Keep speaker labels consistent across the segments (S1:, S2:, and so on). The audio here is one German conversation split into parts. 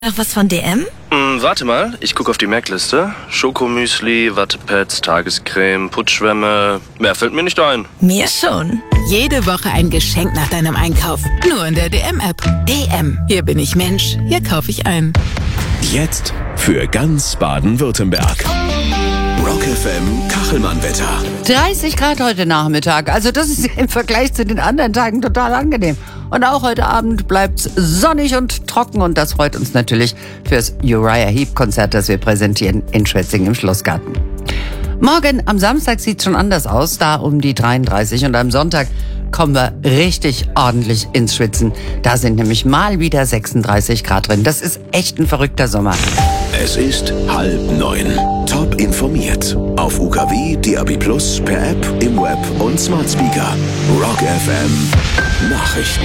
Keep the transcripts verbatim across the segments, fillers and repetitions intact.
S1: Noch was von D M?
S2: Hm, warte mal, ich gucke auf die Merkliste. Schokomüsli, Wattepads, Tagescreme, Putzschwämme. Mehr fällt mir nicht ein.
S1: Mir schon.
S3: Jede Woche ein Geschenk nach deinem Einkauf. Nur in der D M-App. D M. Hier bin ich Mensch. Hier kaufe ich ein.
S4: Jetzt für ganz Baden-Württemberg. Rock F M Kachelmann-Wetter.
S5: dreißig Grad heute Nachmittag. Also das ist im Vergleich zu den anderen Tagen total angenehm. Und auch heute Abend bleibt's sonnig und trocken. Und das freut uns natürlich fürs Uriah Heep-Konzert, das wir präsentieren in Schwetzingen im Schlossgarten. Morgen am Samstag sieht's schon anders aus, da um die dreiunddreißig. Und am Sonntag kommen wir richtig ordentlich ins Schwitzen. Da sind nämlich mal wieder sechsunddreißig Grad drin. Das ist echt ein verrückter Sommer.
S4: Es ist halb neun. Top informiert. Auf U K W, D A B Plus, per App, im Web und Smart Speaker. Rock F M Nachrichten.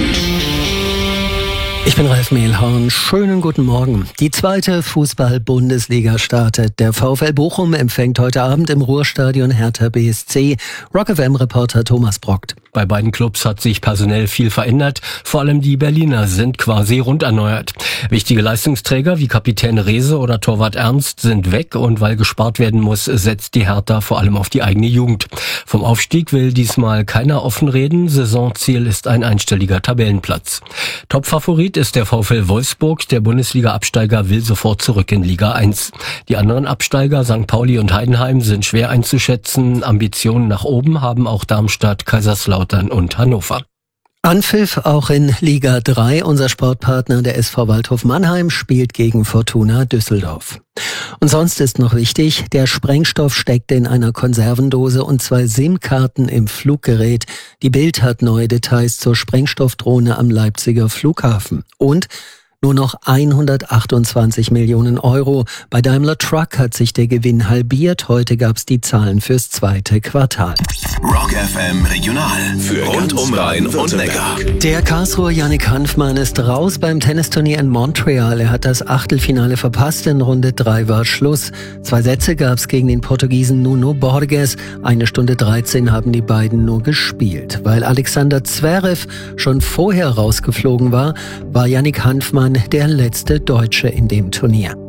S6: Ich bin Ralf Mehlhorn. Schönen guten Morgen. Die zweite Fußball-Bundesliga startet. Der VfL Bochum empfängt heute Abend im Ruhrstadion Hertha B S C. Rock F M-Reporter Thomas Brockt.
S7: Bei beiden Clubs hat sich personell viel verändert. Vor allem die Berliner sind quasi rund erneuert. Wichtige Leistungsträger wie Kapitän Rehse oder Torwart Ernst sind weg und weil gespart werden muss, setzt die Hertha vor allem auf die eigene Jugend. Vom Aufstieg will diesmal keiner offen reden. Saisonziel ist ein einstelliger Tabellenplatz. Topfavorit ist der VfL Wolfsburg. Der Bundesliga-Absteiger will sofort zurück in Liga eins. Die anderen Absteiger, Sankt Pauli und Heidenheim, sind schwer einzuschätzen. Ambitionen nach oben haben auch Darmstadt, Kaiserslautern und Hannover.
S6: Anpfiff auch in Liga drei. Unser Sportpartner, der S V Waldhof Mannheim, spielt gegen Fortuna Düsseldorf. Und sonst ist noch wichtig, der Sprengstoff steckte in einer Konservendose und zwei SIM-Karten im Fluggerät. Die Bild hat neue Details zur Sprengstoffdrohne am Leipziger Flughafen. Und nur noch hundertachtundzwanzig Millionen Euro. Bei Daimler Truck hat sich der Gewinn halbiert. Heute gab's die Zahlen fürs zweite Quartal.
S4: Rock F M Regional für rund um Rhein und Neckar.
S6: Der Karlsruher Yannick Hanfmann ist raus beim Tennisturnier in Montreal. Er hat das Achtelfinale verpasst. In Runde drei war Schluss. Zwei Sätze gab's gegen den Portugiesen Nuno Borges. Eine Stunde dreizehn haben die beiden nur gespielt. Weil Alexander Zverev schon vorher rausgeflogen war, war Yannick Hanfmann der letzte Deutsche in dem Turnier.